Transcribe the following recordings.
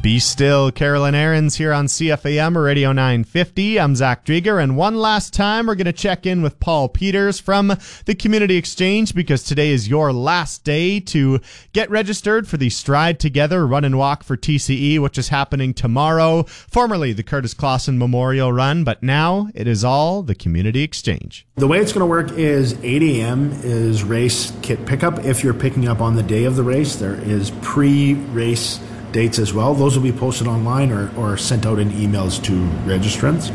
Be Still, Carolyn Aarons here on CFAM Radio 950. I'm Zach Drieger, and one last time we're going to check in with Paul Peters from the Community Exchange because today is your last day to get registered for the Stride Together Run and Walk for TCE, which is happening tomorrow, formerly the Curtis Clausen Memorial Run, but now it is all the Community Exchange. The way it's going to work is 8 a.m. is race kit pickup. If you're picking up on the day of the race, there is pre-race dates as well. Those will be posted online or sent out in emails to registrants.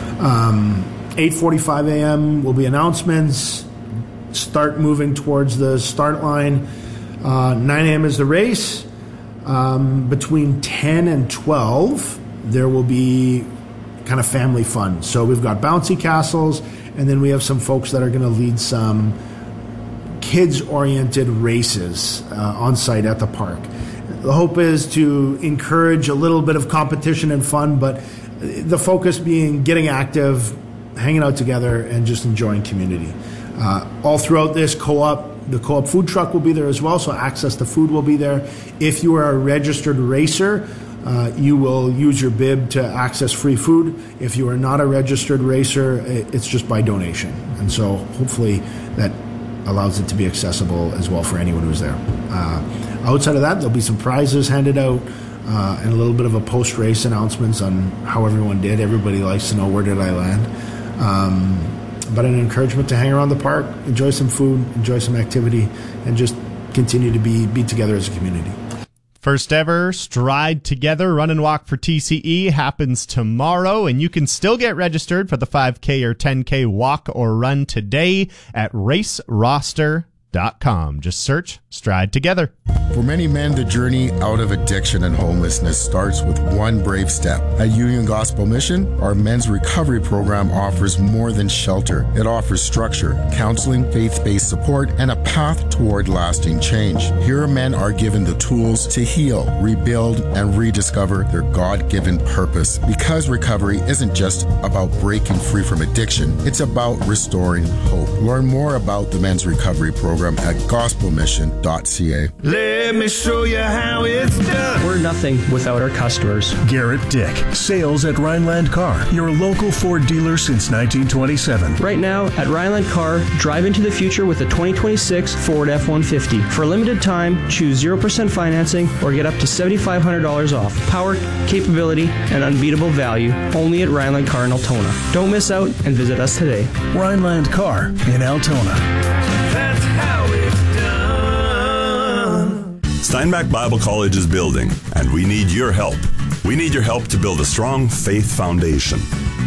8:45 a.m. will be announcements. Start moving towards the start line. 9 a.m. is the race. Between 10 and 12, there will be kind of family fun. So we've got bouncy castles, and then we have some folks that are going to lead some kids-oriented races on site at the park. The hope is to encourage a little bit of competition and fun, but the focus being getting active, hanging out together, and just enjoying community. All throughout this co-op, the co-op food truck will be there as well, so access to food will be there. If you are a registered racer, you will use your bib to access free food. If you are not a registered racer, it's just by donation. And so hopefully that allows it to be accessible as well for anyone who's there. Outside of that, there'll be some prizes handed out and a little bit of a post-race announcements on how everyone did. Everybody likes to know where did I land. But an encouragement to hang around the park, enjoy some food, enjoy some activity, and just continue to be together as a community. First ever Stride Together Run and Walk for TCE happens tomorrow, and you can still get registered for the 5K or 10K walk or run today at raceroster.com. Just search Stride Together. For many men, the journey out of addiction and homelessness starts with one brave step. At Union Gospel Mission, our men's recovery program offers more than shelter. It offers structure, counseling, faith-based support, and a path toward lasting change. Here, men are given the tools to heal, rebuild, and rediscover their God-given purpose. Because recovery isn't just about breaking free from addiction, it's about restoring hope. Learn more about the men's recovery program at gospelmission.ca. Let me show you how it's done. We're nothing without our customers. Garrett Dick, sales at Rhineland Car, your local Ford dealer since 1927. Right now, at Rhineland Car, drive into the future with a 2026 Ford F-150. For a limited time, choose 0% financing or get up to $7,500 off. Power, capability, and unbeatable value only at Rhineland Car in Altona. Don't miss out and visit us today. Rhineland Car in Altona. That's how it's done. Steinbach Bible College is building, and we need your help. We need your help to build a strong faith foundation.